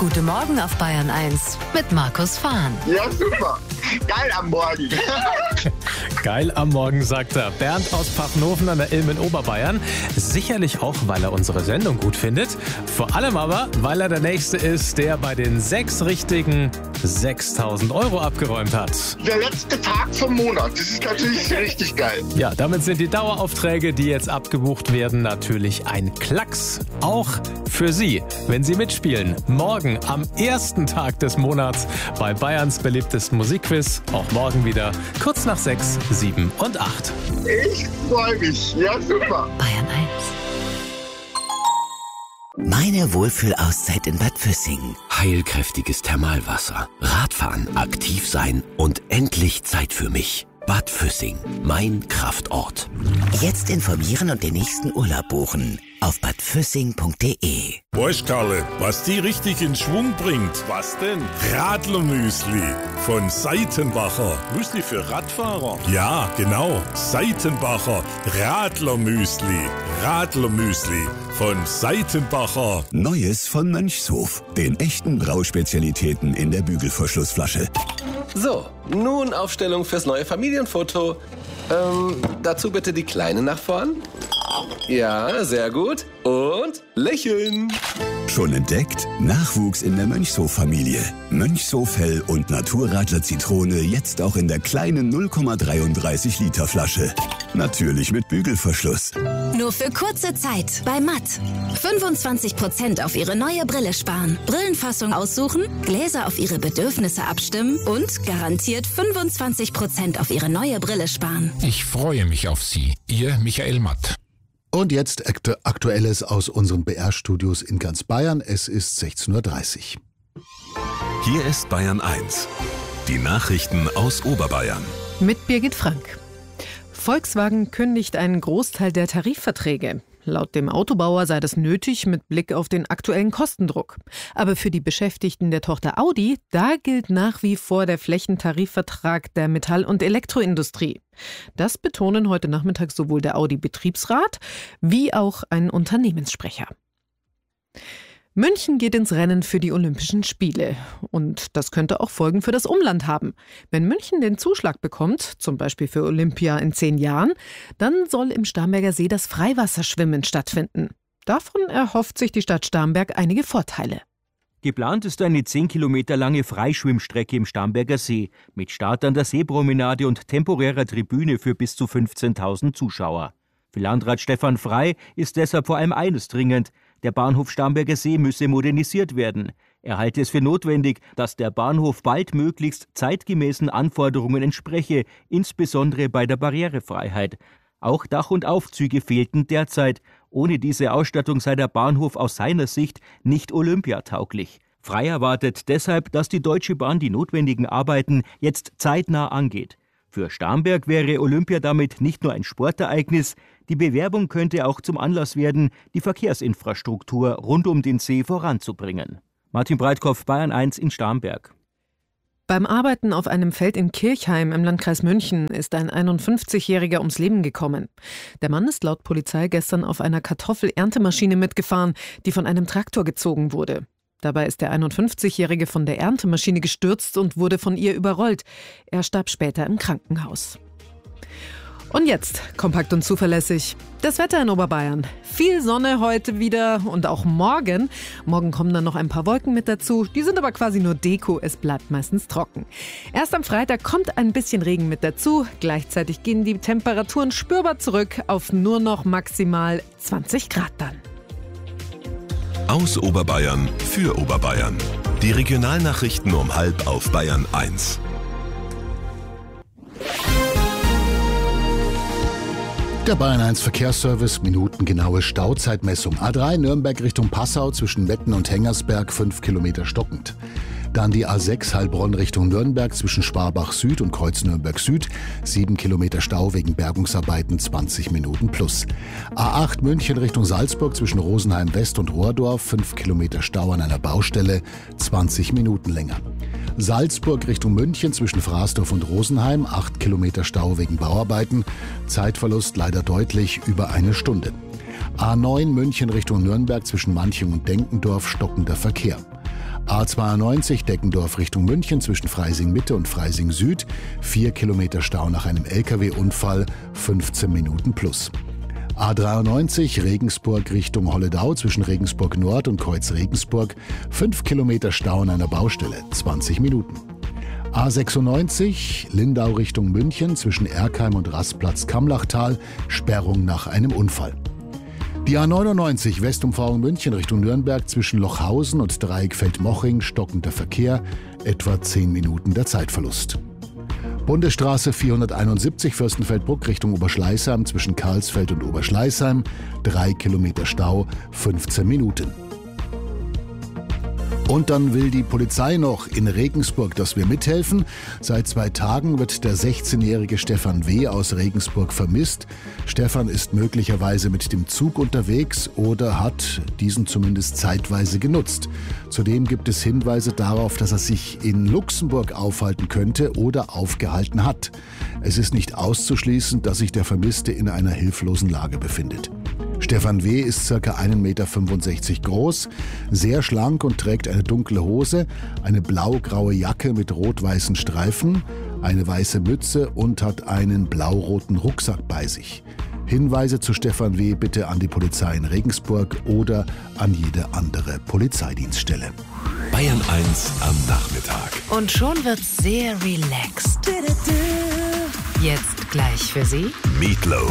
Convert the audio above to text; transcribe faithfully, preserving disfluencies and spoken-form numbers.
Guten Morgen auf Bayern eins mit Markus Fahn. Ja, super. Geil am Morgen. Geil am Morgen, sagt er. Bernd aus Pfaffenhofen an der Ilm in Oberbayern. Sicherlich auch, weil er unsere Sendung gut findet. Vor allem aber, weil er der Nächste ist, der bei den sechs richtigen sechstausend Euro abgeräumt hat. Der letzte Tag vom Monat. Das ist natürlich richtig geil. Ja, damit sind die Daueraufträge, die jetzt abgebucht werden, natürlich ein Klacks. Auch für Sie, wenn Sie mitspielen. Morgen am ersten Tag des Monats bei Bayerns beliebtesten Musikquiz. Auch morgen wieder kurz nach sechs, sieben und acht. Ich freue mich. Ja, super. Bayern eins. Meine Wohlfühlauszeit in Bad Füssing. Heilkräftiges Thermalwasser, Radfahren, aktiv sein und endlich Zeit für mich. Bad Füssing, mein Kraftort. Jetzt informieren und den nächsten Urlaub buchen auf bad füssing punkt de. Weißt Karle, was die richtig in Schwung bringt? Was denn? Radlermüsli von Seitenbacher. Müsli für Radfahrer? Ja, genau. Seitenbacher Radlermüsli. Radlermüsli von Seitenbacher. Neues von Mönchshof. Den echten Brauspezialitäten in der Bügelverschlussflasche. So, nun Aufstellung fürs neue Familienfoto. Ähm, dazu bitte die Kleine nach vorn. Ja, sehr gut. Und lächeln. Schon entdeckt? Nachwuchs in der Mönchshof-Familie. Mönchshof Hell und Naturradler Zitrone jetzt auch in der kleinen null Komma dreiunddreißig Liter Flasche. Natürlich mit Bügelverschluss. Nur für kurze Zeit bei Matt. fünfundzwanzig Prozent auf Ihre neue Brille sparen. Brillenfassung aussuchen, Gläser auf Ihre Bedürfnisse abstimmen und garantiert fünfundzwanzig Prozent auf Ihre neue Brille sparen. Ich freue mich auf Sie. Ihr Michael Matt. Und jetzt Aktuelles aus unseren B R-Studios in ganz Bayern. Es ist sechzehn Uhr dreißig. Hier ist Bayern eins. Die Nachrichten aus Oberbayern. Mit Birgit Frank. Volkswagen kündigt einen Großteil der Tarifverträge. Laut dem Autobauer sei das nötig mit Blick auf den aktuellen Kostendruck. Aber für die Beschäftigten der Tochter Audi, da gilt nach wie vor der Flächentarifvertrag der Metall- und Elektroindustrie. Das betonen heute Nachmittag sowohl der Audi-Betriebsrat wie auch ein Unternehmenssprecher. München geht ins Rennen für die Olympischen Spiele. Und das könnte auch Folgen für das Umland haben. Wenn München den Zuschlag bekommt, zum Beispiel für Olympia in zehn Jahren, dann soll im Starnberger See das Freiwasserschwimmen stattfinden. Davon erhofft sich die Stadt Starnberg einige Vorteile. Geplant ist eine zehn Kilometer lange Freischwimmstrecke im Starnberger See mit Start an der Seepromenade und temporärer Tribüne für bis zu fünfzehntausend Zuschauer. Für Landrat Stefan Frey ist deshalb vor allem eines dringend: Der Bahnhof Starnberger See müsse modernisiert werden. Er halte es für notwendig, dass der Bahnhof baldmöglichst zeitgemäßen Anforderungen entspreche, insbesondere bei der Barrierefreiheit. Auch Dach- und Aufzüge fehlten derzeit. Ohne diese Ausstattung sei der Bahnhof aus seiner Sicht nicht olympiatauglich. Frey erwartet deshalb, dass die Deutsche Bahn die notwendigen Arbeiten jetzt zeitnah angeht. Für Starnberg wäre Olympia damit nicht nur ein Sportereignis, die Bewerbung könnte auch zum Anlass werden, die Verkehrsinfrastruktur rund um den See voranzubringen. Martin Breitkopf, Bayern eins in Starnberg. Beim Arbeiten auf einem Feld in Kirchheim im Landkreis München ist ein einundfünfzigjähriger ums Leben gekommen. Der Mann ist laut Polizei gestern auf einer Kartoffel-Erntemaschine mitgefahren, die von einem Traktor gezogen wurde. Dabei ist der einundfünfzigjährige von der Erntemaschine gestürzt und wurde von ihr überrollt. Er starb später im Krankenhaus. Und jetzt, kompakt und zuverlässig, das Wetter in Oberbayern. Viel Sonne heute wieder und auch morgen. Morgen kommen dann noch ein paar Wolken mit dazu. Die sind aber quasi nur Deko, es bleibt meistens trocken. Erst am Freitag kommt ein bisschen Regen mit dazu. Gleichzeitig gehen die Temperaturen spürbar zurück auf nur noch maximal zwanzig Grad dann. Aus Oberbayern für Oberbayern. Die Regionalnachrichten um halb auf Bayern eins. Der Bayern eins Verkehrsservice, minutengenaue Stauzeitmessung. A drei Nürnberg Richtung Passau zwischen Wetten und Hengersberg, fünf Kilometer stockend. Dann die A sechs Heilbronn Richtung Nürnberg zwischen Schwabach Süd und Kreuz Nürnberg Süd. sieben Kilometer Stau wegen Bergungsarbeiten, zwanzig Minuten plus. A acht München Richtung Salzburg zwischen Rosenheim West und Rohrdorf. fünf Kilometer Stau an einer Baustelle, zwanzig Minuten länger. Salzburg Richtung München zwischen Fraßdorf und Rosenheim. acht Kilometer Stau wegen Bauarbeiten. Zeitverlust leider deutlich über eine Stunde. A neun München Richtung Nürnberg zwischen Manching und Denkendorf stockender Verkehr. A zweiundneunzig Deggendorf Richtung München zwischen Freising Mitte und Freising Süd. Vier Kilometer Stau nach einem L K W-Unfall, fünfzehn Minuten plus. A dreiundneunzig Regensburg Richtung Holledau zwischen Regensburg Nord und Kreuz Regensburg. Fünf Kilometer Stau an einer Baustelle, zwanzig Minuten. A sechsundneunzig Lindau Richtung München zwischen Erkheim und Rastplatz Kamlachtal. Sperrung nach einem Unfall. Die A neunundneunzig Westumfahrung München Richtung Nürnberg zwischen Lochhausen und Dreieckfeld-Moching, stockender Verkehr, etwa zehn Minuten der Zeitverlust. Bundesstraße vierhunderteinundsiebzig Fürstenfeldbruck Richtung Oberschleißheim zwischen Karlsfeld und Oberschleißheim, drei Kilometer Stau, fünfzehn Minuten. Und dann will die Polizei noch in Regensburg, dass wir mithelfen. Seit zwei Tagen wird der sechzehnjährige Stefan W. aus Regensburg vermisst. Stefan ist möglicherweise mit dem Zug unterwegs oder hat diesen zumindest zeitweise genutzt. Zudem gibt es Hinweise darauf, dass er sich in Luxemburg aufhalten könnte oder aufgehalten hat. Es ist nicht auszuschließen, dass sich der Vermisste in einer hilflosen Lage befindet. Stefan W. ist ca. eins Komma fünfundsechzig Meter groß, sehr schlank und trägt eine dunkle Hose, eine blau-graue Jacke mit rot-weißen Streifen, eine weiße Mütze und hat einen blau-roten Rucksack bei sich. Hinweise zu Stefan W. bitte an die Polizei in Regensburg oder an jede andere Polizeidienststelle. Bayern eins am Nachmittag. Und schon wird's sehr relaxed. Jetzt gleich für Sie Meatloaf.